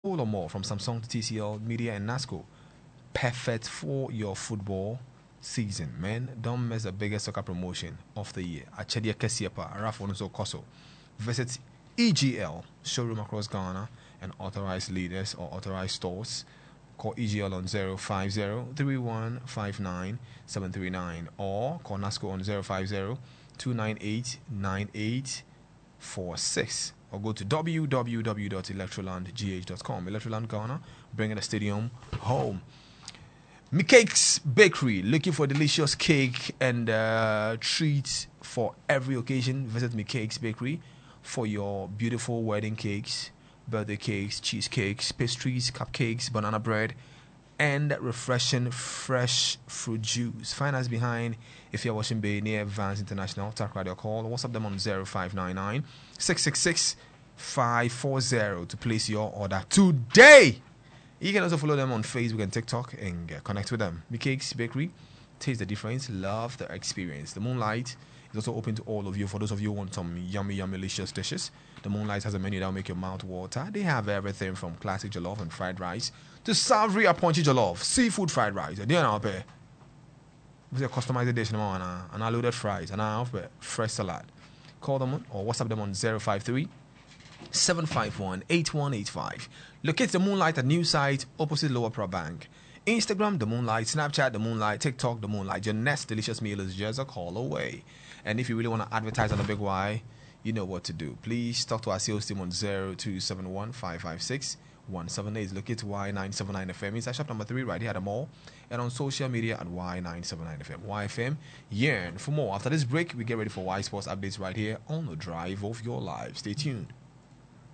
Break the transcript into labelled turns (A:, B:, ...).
A: or more from Samsung to TCL, Media, and NASCO. Perfect for your football season, man. Don't miss the biggest soccer promotion of the year. Achedia Kesiepa, Rafonuso Koso. Visit EGL showroom across Ghana and authorized leaders or authorized stores. Call EGL on 050-3159-739 or call NASCO on 050-298-9846 or go to www.electrolandgh.com. Electroland Ghana, bringing the stadium home. Me Cakes Bakery, looking for delicious cake and treats for every occasion. Visit Me Cakes Bakery for your beautiful wedding cakes, birthday cakes, cheesecakes, pastries, cupcakes, banana bread, and refreshing fresh fruit juice. Find us behind if you're watching Bay near Vans International. Talk radio call. WhatsApp them on 0599 666 540 to place your order today. You can also follow them on Facebook and TikTok and connect with them. Me Cakes Bakery. Taste the difference. Love the experience. The Moonlight is also open to all of you. For those of you who want some yummy, delicious dishes, the Moonlight has a menu that will make your mouth water. They have everything from classic jollof and fried rice to savory aponchi jollof, seafood fried rice. And then I'll pay. With a customized dish and unloaded fries and I'll pay fresh salad. Call them on or WhatsApp them on 053 751 8185. Locate the Moonlight at new site opposite Lower Pro Bank. Instagram, the Moonlight. Snapchat, the Moonlight. TikTok, the Moonlight. Your next delicious meal is just a call away. And if you really want to advertise on the Big Y, you know what to do. Please talk to our sales team on 0271 556 178. Locate Y979 FM. It's shop number 3 right here at the mall. And on social media at Y979 FM. YFM, yearn for more. After this break, we get ready for Y Sports updates right here on the drive of your life. Stay tuned.